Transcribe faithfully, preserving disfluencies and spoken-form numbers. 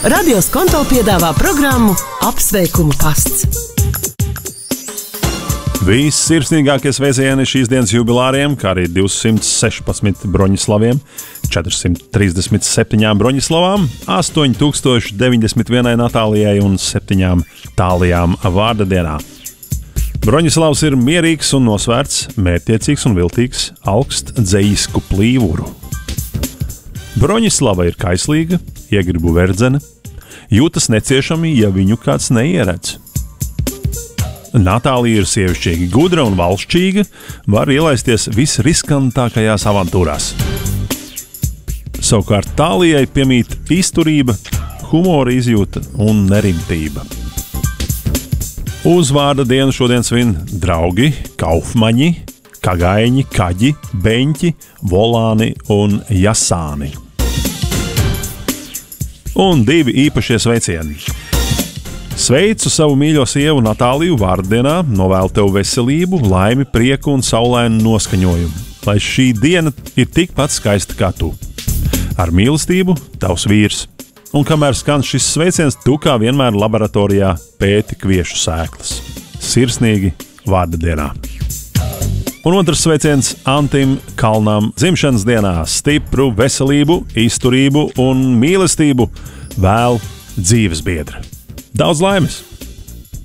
Radio Skonto piedāvā programmu Apsveikumu pasts. Vissirsnīgākie sveicieni šīs dienas jubilāriem, kā arī divsimt sešpadsmit Broņislaviem, četrsimt trīsdesmit septiņām Broņislavām, astoņi tūkstoši deviņdesmit vienai Natālijai un septiņām Tālijām vārda dienā. Broņislavs ir mierīgs un nosvērts, mērķtiecīgs un viltīgs, augst dzejisku plīvuru. Broņislava ir kaislīga, iegribu verdzene, jūtas neciešami, ja viņu kāds neieredz. Natālija ir sievišķīgi gudra un valšķīga, var ielaisties visriskantākajās avantūrās. Savukārt Tālijai piemīt izturība, humora izjūta un nerimtība. Uz vārda dienu šodien svin draugi, kaufmaņi, kagaiņi, kaģi, beņķi, volāni un jasāni. Un divi īpašie sveicieni. Sveicu savu mīļo sievu Natāliju vārdienā, novēlu tev veselību, laimi, prieku un saulainu noskaņojumu, lai šī diena ir tikpat skaista kā tu. Ar mīlestību, tavs vīrs. Un kamēr skan šis sveiciens, tu kā vienmēr laboratorijā pēti kviešu sēklas. Sirsnīgi vārda dienā. Un otrs sveiciens Antim Kalnam dzimšanas dienā. Stipru veselību, izturību un mīlestību vēl dzīves biedra. Daudz laimes!